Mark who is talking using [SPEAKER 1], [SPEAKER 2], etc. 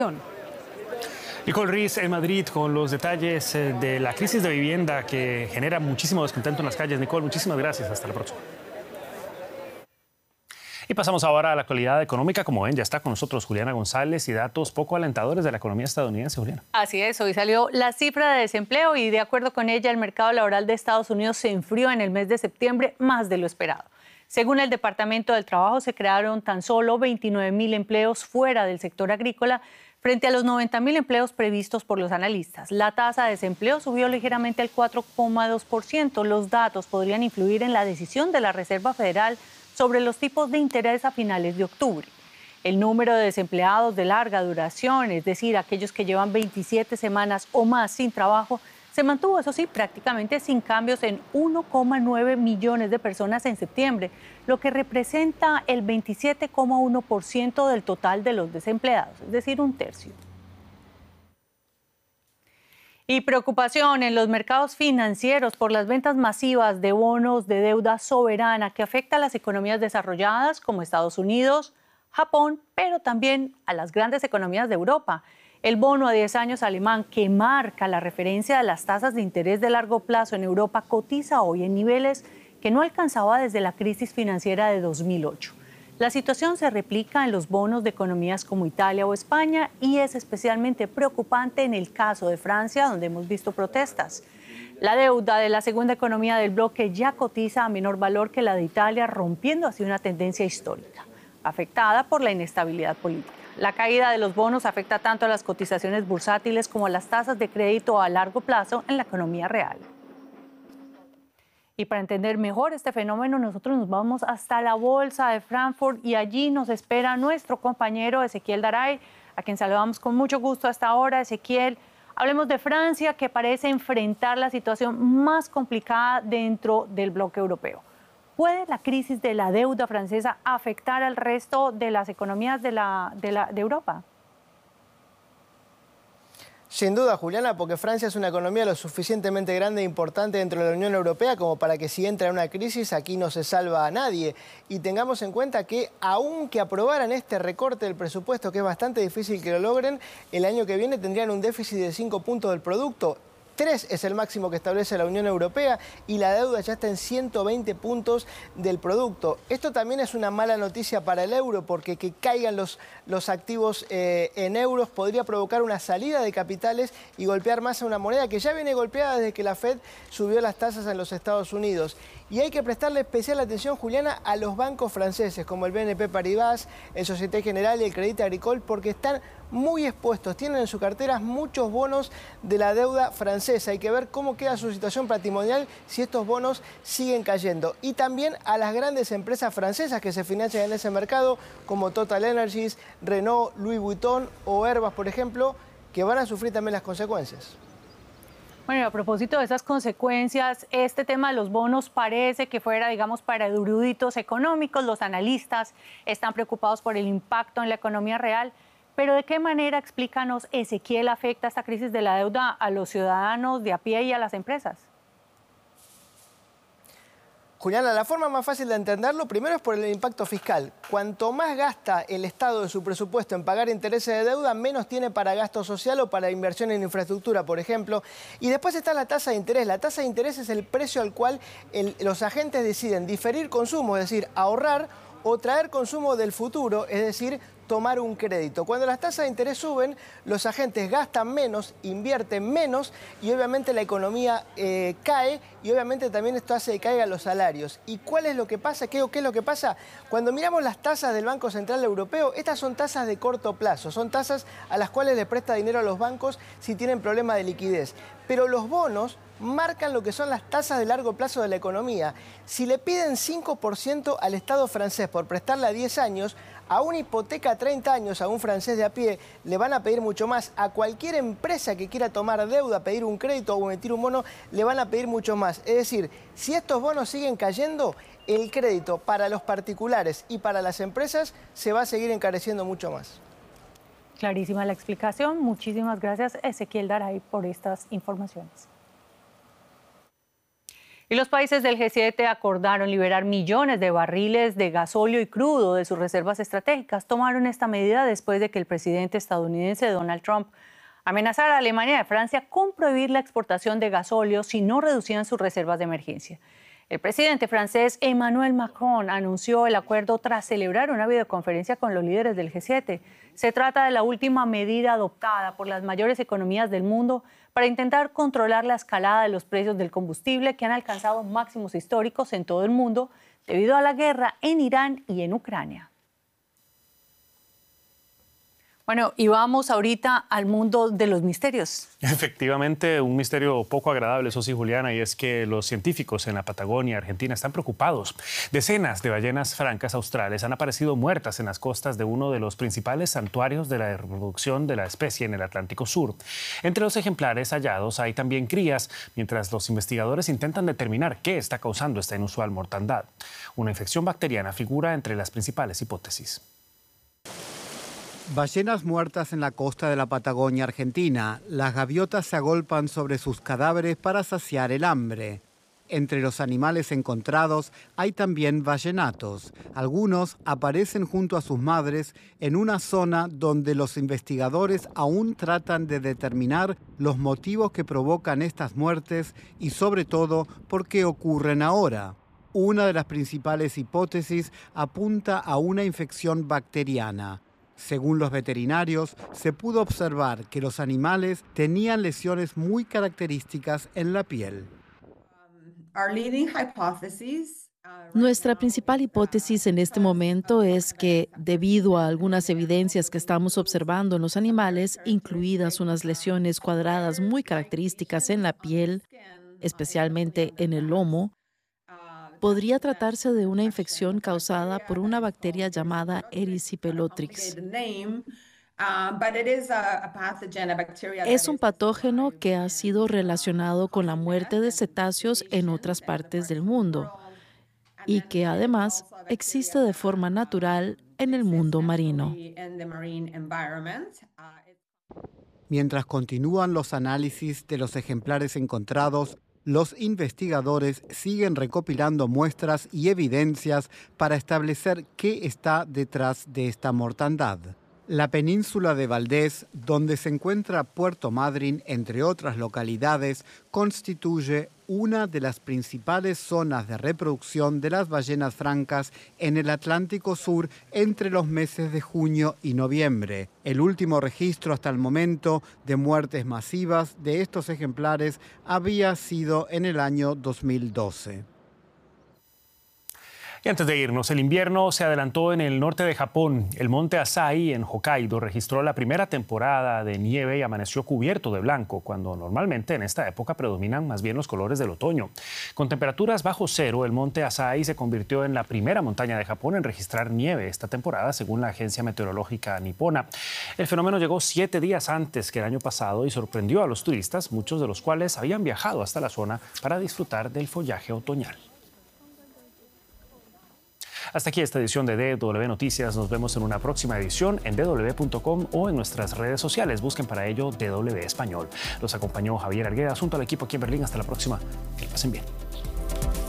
[SPEAKER 1] Nicole Riz en Madrid con los detalles de la crisis de vivienda que genera muchísimo descontento en las calles. Nicole, muchísimas gracias. Hasta la próxima. Y pasamos ahora a la actualidad económica. Como ven, ya está con nosotros Juliana González y datos poco alentadores de la economía estadounidense. Juliana.
[SPEAKER 2] Así es, hoy salió la cifra de desempleo y de acuerdo con ella el mercado laboral de Estados Unidos se enfrió en el mes de septiembre más de lo esperado. Según el Departamento del Trabajo, se crearon tan solo 29.000 empleos fuera del sector agrícola frente a los 90.000 empleos previstos por los analistas. La tasa de desempleo subió ligeramente al 4,2%. Los datos podrían influir en la decisión de la Reserva Federal sobre los tipos de interés a finales de octubre. El número de desempleados de larga duración, es decir, aquellos que llevan 27 semanas o más sin trabajo, se mantuvo, eso sí, prácticamente sin cambios en 1,9 millones de personas en septiembre, lo que representa el 27,1% del total de los desempleados, es decir, un tercio. Y preocupación en los mercados financieros por las ventas masivas de bonos de deuda soberana que afecta a las economías desarrolladas como Estados Unidos, Japón, pero también a las grandes economías de Europa. El bono a 10 años alemán, que marca la referencia de las tasas de interés de largo plazo en Europa, cotiza hoy en niveles que no alcanzaba desde la crisis financiera de 2008. La situación se replica en los bonos de economías como Italia o España y es especialmente preocupante en el caso de Francia, donde hemos visto protestas. La deuda de la segunda economía del bloque ya cotiza a menor valor que la de Italia, rompiendo así una tendencia histórica, afectada por la inestabilidad política. La caída de los bonos afecta tanto a las cotizaciones bursátiles como a las tasas de crédito a largo plazo en la economía real. Y para entender mejor este fenómeno, nosotros nos vamos hasta la Bolsa de Frankfurt y allí nos espera nuestro compañero Ezequiel Garay, a quien saludamos con mucho gusto hasta ahora. Ezequiel, hablemos de Francia, que parece enfrentar la situación más complicada dentro del bloque europeo. ¿Puede la crisis de la deuda francesa afectar al resto de las economías de Europa?
[SPEAKER 3] Sin duda, Juliana, porque Francia es una economía lo suficientemente grande e importante dentro de la Unión Europea como para que si entra en una crisis aquí no se salva a nadie. Y tengamos en cuenta que aunque aprobaran este recorte del presupuesto, que es bastante difícil que lo logren, el año que viene tendrían un déficit de 5 puntos del producto. 3 es el máximo que establece la Unión Europea y la deuda ya está en 120 puntos del producto. Esto también es una mala noticia para el euro porque que caigan los activos en euros podría provocar una salida de capitales y golpear más a una moneda que ya viene golpeada desde que la Fed subió las tasas en los Estados Unidos. Y hay que prestarle especial atención, Juliana, a los bancos franceses como el BNP Paribas, el Société Générale y el Crédit Agricole porque están muy expuestos, tienen en sus carteras muchos bonos de la deuda francesa. Hay que ver cómo queda su situación patrimonial si estos bonos siguen cayendo. Y también a las grandes empresas francesas que se financian en ese mercado, como Total Energies, Renault, Louis Vuitton o Airbus, por ejemplo, que van a sufrir también las consecuencias.
[SPEAKER 2] Bueno, a propósito de esas consecuencias, este tema de los bonos parece que fuera, digamos, para eruditos económicos. Los analistas están preocupados por el impacto en la economía real. Pero ¿de qué manera, explícanos, Ezequiel, afecta esta crisis de la deuda a los ciudadanos de a pie y a las empresas?
[SPEAKER 3] Juliana, la forma más fácil de entenderlo primero es por el impacto fiscal. Cuanto más gasta el Estado de su presupuesto en pagar intereses de deuda, menos tiene para gasto social o para inversión en infraestructura, por ejemplo. Y después está la tasa de interés. La tasa de interés es el precio al cual los agentes deciden diferir consumo, es decir, ahorrar o traer consumo del futuro, es decir, tomar un crédito. Cuando las tasas de interés suben, los agentes gastan menos, invierten menos y obviamente la economía cae y obviamente también esto hace que caigan los salarios. ¿Y cuál es lo que pasa? ¿Qué es lo que pasa? Cuando miramos las tasas del Banco Central Europeo, estas son tasas de corto plazo, son tasas a las cuales le presta dinero a los bancos si tienen problemas de liquidez. Pero los bonos marcan lo que son las tasas de largo plazo de la economía. Si le piden 5% al Estado francés por prestarle a 10 años, a una hipoteca a 30 años, a un francés de a pie, le van a pedir mucho más. A cualquier empresa que quiera tomar deuda, pedir un crédito o emitir un bono, le van a pedir mucho más. Es decir, si estos bonos siguen cayendo, el crédito para los particulares y para las empresas se va a seguir encareciendo mucho más.
[SPEAKER 2] Clarísima la explicación. Muchísimas gracias, Ezequiel Garay, por estas informaciones. Y los países del G7 acordaron liberar millones de barriles de gasóleo y crudo de sus reservas estratégicas. Tomaron esta medida después de que el presidente estadounidense Donald Trump amenazara a Alemania y a Francia con prohibir la exportación de gasóleo si no reducían sus reservas de emergencia. El presidente francés Emmanuel Macron anunció el acuerdo tras celebrar una videoconferencia con los líderes del G7. Se trata de la última medida adoptada por las mayores economías del mundo para intentar controlar la escalada de los precios del combustible que han alcanzado máximos históricos en todo el mundo debido a la guerra en Irán y en Ucrania. Bueno, y vamos ahorita al mundo de los misterios.
[SPEAKER 1] Efectivamente, un misterio poco agradable, eso sí, Juliana, y es que los científicos en la Patagonia, Argentina, están preocupados. Decenas de ballenas francas australes han aparecido muertas en las costas de uno de los principales santuarios de la reproducción de la especie en el Atlántico Sur. Entre los ejemplares hallados hay también crías, mientras los investigadores intentan determinar qué está causando esta inusual mortandad. Una infección bacteriana figura entre las principales hipótesis.
[SPEAKER 4] Ballenas muertas en la costa de la Patagonia Argentina. Las gaviotas se agolpan sobre sus cadáveres para saciar el hambre. Entre los animales encontrados hay también ballenatos. Algunos aparecen junto a sus madres en una zona donde los investigadores aún tratan de determinar los motivos que provocan estas muertes y sobre todo por qué ocurren ahora. Una de las principales hipótesis apunta a una infección bacteriana. Según los veterinarios, se pudo observar que los animales tenían lesiones muy características en la piel.
[SPEAKER 5] Nuestra principal hipótesis en este momento es que, debido a algunas evidencias que estamos observando en los animales, incluidas unas lesiones cuadradas muy características en la piel, especialmente en el lomo, podría tratarse de una infección causada por una bacteria llamada Erysipelotrix. Es un patógeno que ha sido relacionado con la muerte de cetáceos en otras partes del mundo y que además existe de forma natural en el mundo marino.
[SPEAKER 4] Mientras continúan los análisis de los ejemplares encontrados, los investigadores siguen recopilando muestras y evidencias para establecer qué está detrás de esta mortandad. La península de Valdés, donde se encuentra Puerto Madryn, entre otras localidades, constituye una de las principales zonas de reproducción de las ballenas francas en el Atlántico Sur entre los meses de junio y noviembre. El último registro hasta el momento de muertes masivas de estos ejemplares había sido en el año 2012.
[SPEAKER 1] Y antes de irnos, el invierno se adelantó en el norte de Japón. El monte Asahi, en Hokkaido, registró la primera temporada de nieve y amaneció cubierto de blanco, cuando normalmente en esta época predominan más bien los colores del otoño. Con temperaturas bajo cero, el monte Asahi se convirtió en la primera montaña de Japón en registrar nieve esta temporada, según la agencia meteorológica nipona. El fenómeno llegó 7 días antes que el año pasado y sorprendió a los turistas, muchos de los cuales habían viajado hasta la zona para disfrutar del follaje otoñal. Hasta aquí esta edición de DW Noticias. Nos vemos en una próxima edición en dw.com o en nuestras redes sociales. Busquen para ello DW Español. Los acompañó Javier Argueda junto al equipo aquí en Berlín. Hasta la próxima. Que lo pasen bien.